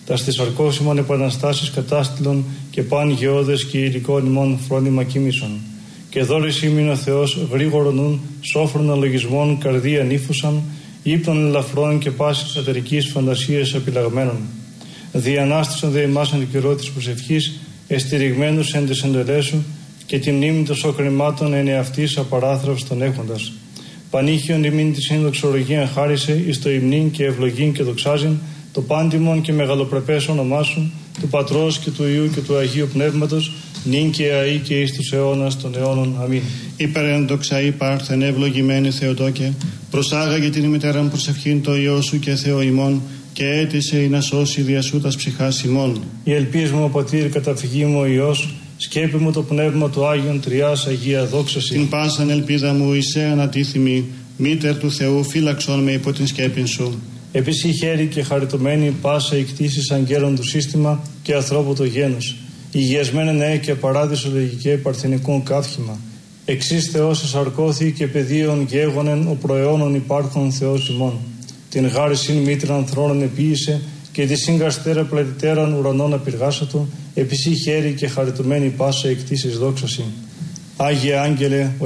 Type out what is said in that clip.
τα στις αρκώσιμων επαναστάσεις κατάστηλων και παν γεώδες και υλικών ημών φρόνημα κοίμησον. Και δώρης ήμην ο Θεός γρήγορον νουν, σόφρονα λογισμών καρδία νύφουσαν, ύπνων ελαφρών και πάσης εταιρικής φαντασίας επιλαγμένων. Διανάστησαν δε ημάς εν το καιρό της προσευχής, εστηριγμένους εν τες εντολές σου, και τη μνήμη των σοκρημάτων εν εαυτής απαράθραυστον έχοντας. Πανήχιον ημίν τη συνδοξολογία χάρισε, εις το υμνήν και ευλογήν και δοξάζειν, το πάντιμον και μεγαλοπρεπές όνομά σου, του Πατρός και του Υιού και του Αγίου Πνεύματος, νυν και αεί και εις τους αιώνας των αιώνων. Αμήν. Υπερέντοξα υπάρθεν ευλογημένη Θεοτόκε, προσάγαγε την ημιτέραν προσευχήν το Υιό σου και Θεό ημών, και έτησε ή να σώσει διασού τας ψυχάς ημών. Η ελπίς μου, ο Πατήρ, καταφυγή μου ο Υιός, σκέπη μου το πνεύμα του Άγιον Τριάς Αγία δόξαση. Την πάσαν ελπίδα μου εισέ ανατίθιμη, μήτερ του Θεού φύλαξον με υπό την σκέπην σου. Επίση χέρι και χαριτωμένη πάσα η κτήσεις αγγέλων του σύστημα και ανθρώπου το γένος. Υγιασμένε νέε και παράδεισο λογικέ παρθενικών καύχημα. Εξής Θεός εσαρκώθη και πεδίων γέγονεν ο προαιώνων υπάρχων Θεός ημών. Την γάρισιν μήτραν θρόνων επίησε και τη σύγκαστέρα πλατητέραν ουρανών απειργάσατο, επίση χέρι και χαριτωμένη πάσα η κτήσεις δόξαση. Άγιε Άγγελε,